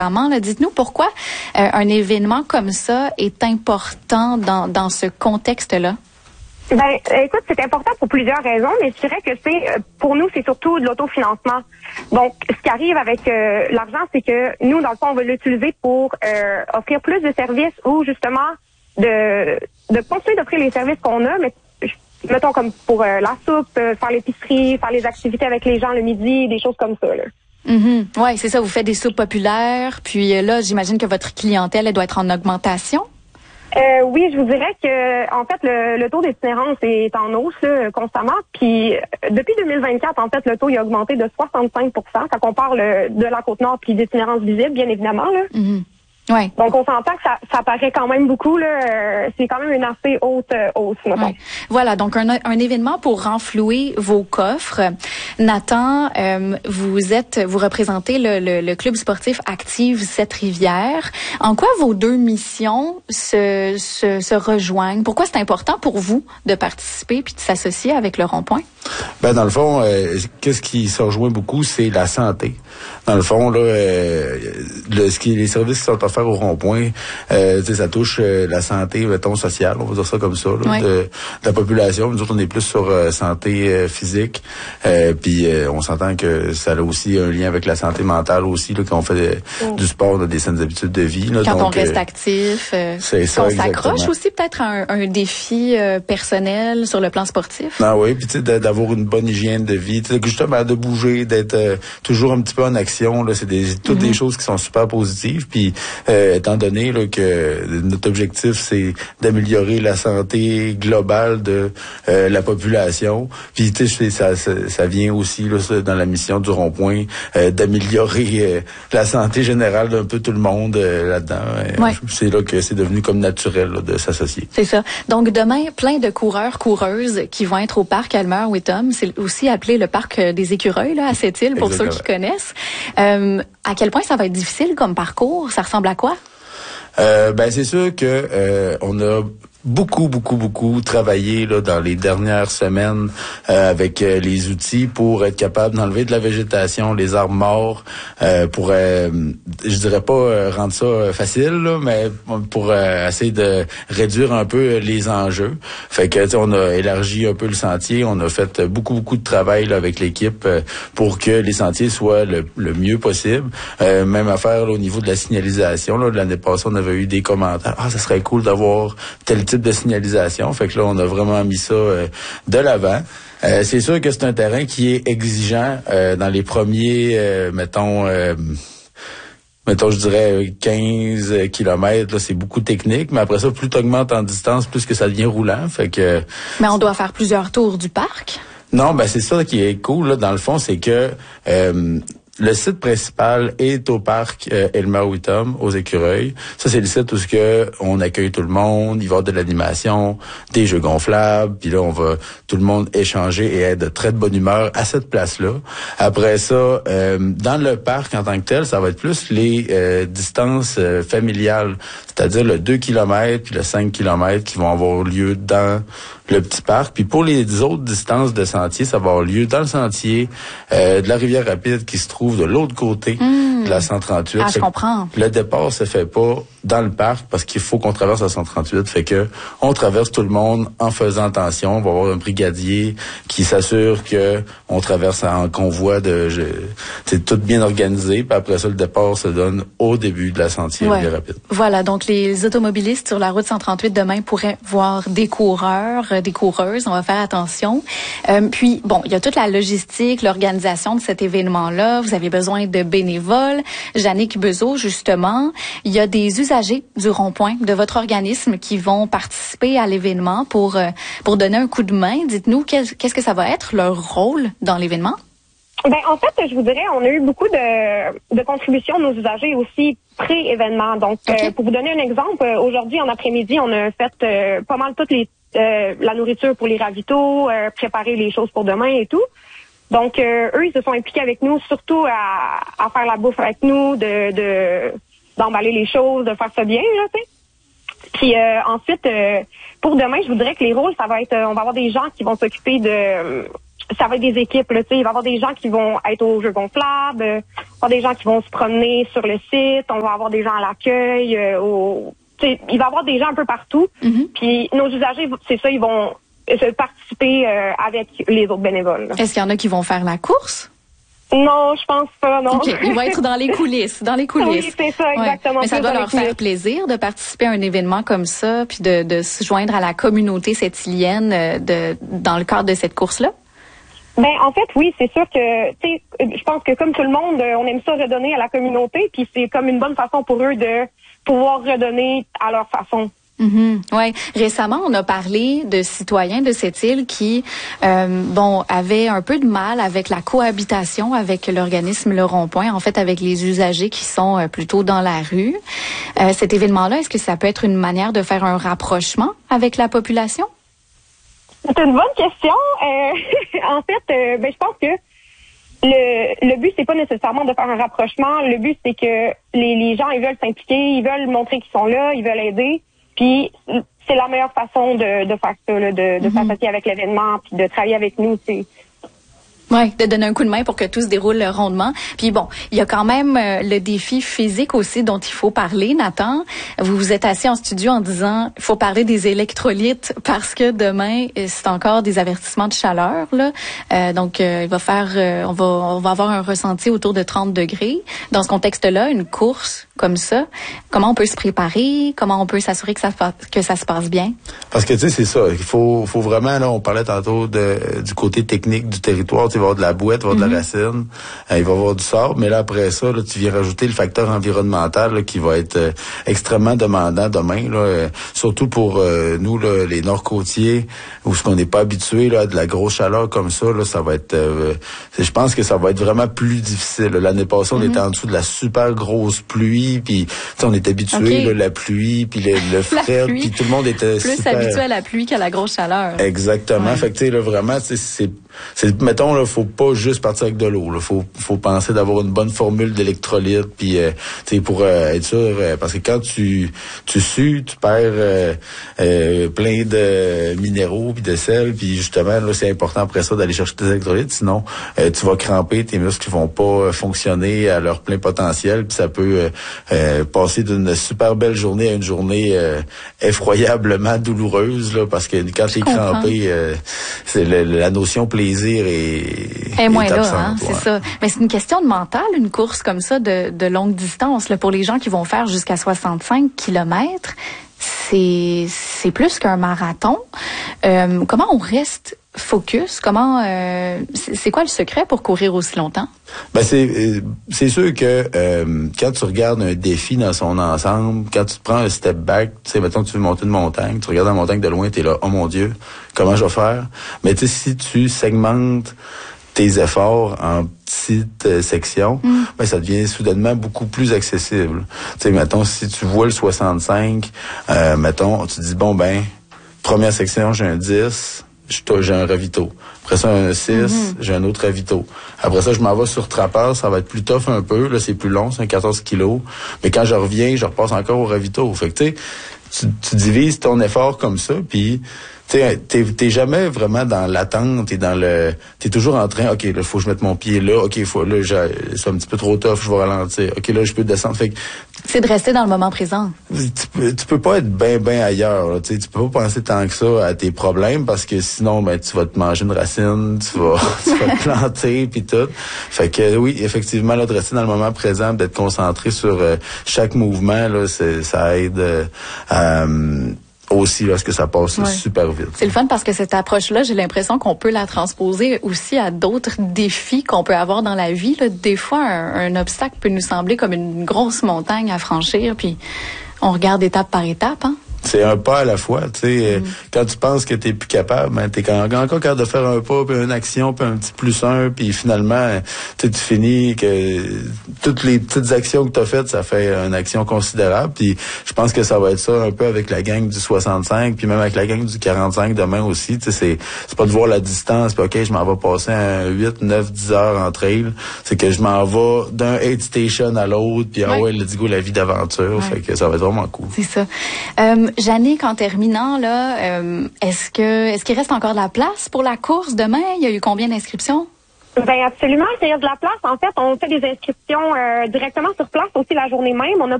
Là, dites-nous pourquoi un événement comme ça est important dans ce contexte-là. Ben, écoute, c'est important pour plusieurs raisons, mais je dirais que pour nous, c'est surtout de l'autofinancement. Donc, ce qui arrive avec l'argent, c'est que nous, dans le fond, on veut l'utiliser pour offrir plus de services ou justement de continuer d'offrir les services qu'on a, mais mettons comme pour la soupe, faire l'épicerie, faire les activités avec les gens le midi, des choses comme ça, là. Mm-hmm. Ouais, c'est ça. Vous faites des soupes populaires, puis là, j'imagine que votre clientèle, elle doit être en augmentation. Oui, je vous dirais que en fait le taux d'itinérance est en hausse là, constamment. Puis depuis 2024, en fait, le taux il a augmenté de 65%. Quand on parle de la Côte-Nord puis d'itinérance visible, bien évidemment là. Mm-hmm. Ouais. Donc, on s'entend que ça paraît quand même beaucoup, là. C'est quand même une assez haute hausse, mettons. Ouais. Voilà, donc un événement pour renflouer vos coffres. Nathan, vous représentez le club sportif Active Sept-Rivières. En quoi vos deux missions se rejoignent? Pourquoi c'est important pour vous de participer puis de s'associer avec le Rond-Point? Ben dans le fond, qu'est-ce qui se rejoint beaucoup, c'est la santé. Dans le fond, là, les services qui sont offerts au Rond-Point, ça touche la santé, mettons, sociale, on va dire ça comme ça, là, ouais. de la population. Nous autres, on est plus sur santé physique, puis on s'entend que ça a aussi un lien avec la santé mentale aussi, là, quand on fait du sport, des saines habitudes de vie. Là, quand donc, on reste actif, c'est ça, on exactement. s'accroche aussi peut-être à un défi personnel sur le plan sportif. Ah oui, puis tu sais, d'avoir une bonne hygiène de vie, justement de bouger, d'être toujours un petit peu en action, là, c'est toutes des choses qui sont super positives. Puis étant donné là, que notre objectif c'est d'améliorer la santé globale de la population, puis tu sais ça vient aussi là dans la mission du Rond-Point d'améliorer la santé générale d'un peu tout le monde là-dedans. Ouais. C'est là que c'est devenu comme naturel là, de s'associer. C'est ça. Donc demain, plein de coureuses qui vont être au parc Almer-Witham. C'est aussi appelé le parc des Écureuils là, à Sept-Îles, pour Exactement. ceux qui connaissent. À quel point ça va être difficile comme parcours? Ça ressemble à quoi? Ben c'est sûr que on a beaucoup travaillé là dans les dernières semaines avec les outils pour être capable d'enlever de la végétation, les arbres morts, pour je dirais pas rendre ça facile là, mais pour essayer de réduire un peu les enjeux. Fait que on a élargi un peu le sentier, on a fait beaucoup de travail là, avec l'équipe pour que les sentiers soient le mieux possible. Même affaire là, au niveau de la signalisation là, l'année passée on avait eu des commentaires, ça serait cool d'avoir tel type de signalisation. Fait que là, on a vraiment mis ça de l'avant. C'est sûr que c'est un terrain qui est exigeant dans les premiers, mettons, je dirais 15 kilomètres. Là, c'est beaucoup technique, mais après ça, plus tu augmentes en distance, plus que ça devient roulant. Fait que. Mais on doit faire plusieurs tours du parc. Non, ben c'est ça qui est cool là, dans le fond, c'est que le site principal est au parc Almer-Witham, aux Écureuils. Ça, c'est le site où on accueille tout le monde, il va y avoir de l'animation, des jeux gonflables, puis là, on va tout le monde échanger et être de très de bonne humeur à cette place-là. Après ça, dans le parc en tant que tel, ça va être plus les distances familiales, c'est-à-dire le 2 km puis le 5 km qui vont avoir lieu dans le petit parc. Puis pour les autres distances de sentier, ça va avoir lieu dans le sentier de la Rivière-Rapide qui se trouve de l'autre côté de la 138. Ah, je comprends. Le départ se fait pas dans le parc parce qu'il faut qu'on traverse la 138. Fait que on traverse tout le monde en faisant attention. On va avoir un brigadier qui s'assure que on traverse en convoi c'est tout bien organisé. Puis après ça, le départ se donne au début de la sentier Rivière-Rapide. Voilà. Donc, les automobilistes sur la route 138 demain pourraient voir des coureurs, des coureuses. On va faire attention. Puis, bon, il y a toute la logistique, l'organisation de cet événement-là. Vous avez besoin de bénévoles. Jannick Bezeau, justement. Il y a des usagers du Rond-Point, de votre organisme, qui vont participer à l'événement pour donner un coup de main. Dites-nous, qu'est-ce que ça va être, leur rôle dans l'événement? Ben, en fait, je vous dirais, on a eu beaucoup de contributions de nos usagers aussi pré-événement. Donc, pour vous donner un exemple, aujourd'hui, en après-midi, on a fait pas mal toute la nourriture pour les ravitaux, préparer les choses pour demain et tout. Donc, eux, ils se sont impliqués avec nous, surtout à faire la bouffe avec nous, d'emballer les choses, de faire ça bien, là, tu sais. Puis ensuite, pour demain, je vous dirais que les rôles, ça va être, on va avoir des gens qui vont s'occuper ça va être des équipes, là, tu sais, il va y avoir des gens qui vont être aux jeux gonflables, il va y avoir des gens qui vont se promener sur le site, on va avoir des gens à l'accueil, il va y avoir des gens un peu partout. Puis nos usagers, c'est ça, ils vont participer avec les autres bénévoles. Là. Est-ce qu'il y en a qui vont faire la course? Non, je pense pas, non. OK, ils vont être dans les coulisses, Oui, c'est ça, exactement. Ouais. Mais ça doit leur faire plaisir de participer à un événement comme ça, puis de se joindre à la communauté sept-îlienne dans le cadre de cette course-là? Ben, en fait, oui, c'est sûr que, tu sais, je pense que comme tout le monde, on aime ça redonner à la communauté, puis c'est comme une bonne façon pour eux de pouvoir redonner à leur façon. Ouais. Récemment, on a parlé de citoyens de cette île qui, avaient un peu de mal avec la cohabitation avec l'organisme Le Rond-Point, en fait, avec les usagers qui sont plutôt dans la rue. Cet événement-là, est-ce que ça peut être une manière de faire un rapprochement avec la population? C'est une bonne question. En fait, je pense que le but, c'est pas nécessairement de faire un rapprochement. Le but, c'est que les gens, ils veulent s'impliquer, ils veulent montrer qu'ils sont là, ils veulent aider. Puis c'est la meilleure façon de faire ça, là, de s'associer avec l'événement, puis de travailler avec nous. Oui, de donner un coup de main pour que tout se déroule rondement. Puis bon, il y a quand même le défi physique aussi dont il faut parler, Nathan. Vous vous êtes assis en studio en disant il faut parler des électrolytes parce que demain, c'est encore des avertissements de chaleur, là. Donc, il va faire, on va avoir un ressenti autour de 30 degrés. Dans ce contexte-là, une course comme ça, comment on peut se préparer? Comment on peut s'assurer que ça se passe bien? Parce que, tu sais, c'est ça. Il faut vraiment, là, on parlait tantôt du côté technique du territoire. Tu sais, il va y avoir de la bouette, il va y avoir de la racine, il va y avoir du sable. Mais là, après ça, là, tu viens rajouter le facteur environnemental là, qui va être extrêmement demandant demain. Là, surtout pour nous, là, les nord-côtiers, où ce qu'on n'est pas habitué là, à de la grosse chaleur comme ça, là, ça va être... je pense que ça va être vraiment plus difficile. L'année passée, on était en dessous de la super grosse pluie. Puis on est habitué là, la pluie, puis le frais, puis tout le monde était plus super habitué à la pluie qu'à la grosse chaleur. Exactement. Fait que tu sais là vraiment, c'est mettons là, faut pas juste partir avec de l'eau. Là, faut penser d'avoir une bonne formule d'électrolytes, puis tu sais pour être sûr, parce que quand tu sues, tu perds plein de minéraux puis de sel, puis justement là c'est important après ça d'aller chercher tes électrolytes, sinon tu vas cramper, tes muscles vont pas fonctionner à leur plein potentiel, puis ça peut passer d'une super belle journée à une journée effroyablement douloureuse là, parce que quand t'es crampé, c'est la notion plaisir est moins là, absente, hein, c'est ça. Mais c'est une question de mental, une course comme ça de longue distance là, pour les gens qui vont faire jusqu'à 65 kilomètres. C'est plus qu'un marathon. Comment on reste focus? Comment c'est quoi le secret pour courir aussi longtemps? Ben c'est sûr que quand tu regardes un défi dans son ensemble, quand tu te prends un step back, tu sais, mettons que tu veux monter une montagne, tu regardes la montagne de loin, t'es là, oh mon Dieu, comment je vais faire? Mais tu sais, si tu segmentes tes efforts en petites sections, ben ça devient soudainement beaucoup plus accessible. Tu sais, mettons, si tu vois le 65, mettons, tu dis, bon ben, première section, j'ai un 10, j'ai un ravito. Après ça, un 6, j'ai un autre ravito. Après ça, je m'en vais sur trappeur, ça va être plus tough un peu, là, c'est plus long, c'est un 14 kilos. Mais quand je reviens, je repasse encore au ravito. Fait que, tu sais, tu divises ton effort comme ça, puis t'es jamais vraiment dans l'attente, t'es toujours en train, ok, là, faut que je mette mon pied là, ok, c'est un petit peu trop tough, je vais ralentir, ok, là, je peux descendre. Fait que, c'est de rester dans le moment présent. Tu peux pas être bien ailleurs, là, tu peux pas penser tant que ça à tes problèmes parce que sinon, ben, tu vas te manger une racine, tu vas te planter puis tout. Fait que oui, effectivement, là, de rester dans le moment présent, d'être concentré sur chaque mouvement, là, ça aide aussi lorsque ça passe super vite. C'est le fun parce que cette approche-là, j'ai l'impression qu'on peut la transposer aussi à d'autres défis qu'on peut avoir dans la vie. Là. Des fois, un obstacle peut nous sembler comme une grosse montagne à franchir, puis on regarde étape par étape, hein? C'est un pas à la fois, tu sais. Quand tu penses que t'es plus capable, ben t'es encore capable de faire un pas, puis une action, puis un petit plus un, puis finalement, tu finis que toutes les petites actions que t'as faites, ça fait une action considérable. Puis je pense que ça va être ça un peu avec la gang du 65, puis même avec la gang du 45 demain aussi. Tu sais, c'est pas de voir la distance, puis ok, je m'en vais passer un 8, 9, 10 heures en trail. C'est que je m'en vais d'un aid station à l'autre, puis ah ouais, let's go, la vie d'aventure. Fait que ça va être vraiment cool. C'est ça. Jannick, en terminant, là, est-ce qu'il reste encore de la place pour la course demain? Il y a eu combien d'inscriptions? Ben absolument, il reste de la place. En fait, on fait des inscriptions directement sur place aussi la journée même. On a